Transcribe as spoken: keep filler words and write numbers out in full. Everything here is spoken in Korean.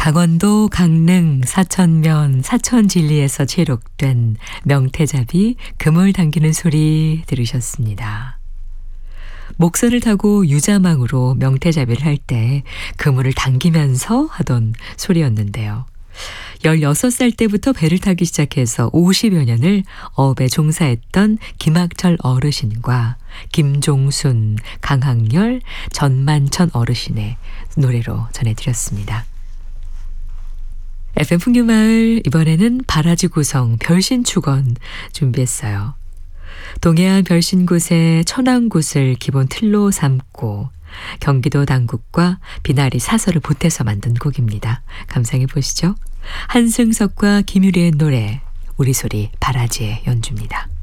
강원도 강릉 사천면 사천진리에서 제록된 명태잡이 그물 당기는 소리 들으셨습니다. 목선을 타고 유자망으로 명태잡이를 할 때 그물을 당기면서 하던 소리였는데요. 열여섯 살 때부터 배를 타기 시작해서 오십여 년을 어업에 종사했던 김학철 어르신과 김종순, 강학열, 전만천 어르신의 노래로 전해드렸습니다. 에프엠 풍류마을, 이번에는 바라지 구성 별신축원 준비했어요. 동해안 별신굿의 천왕굿을 기본 틀로 삼고 경기도 당국과 비나리 사설을 보태서 만든 곡입니다. 감상해 보시죠. 한승석과 김유리의 노래, 우리 소리 바라지의 연주입니다.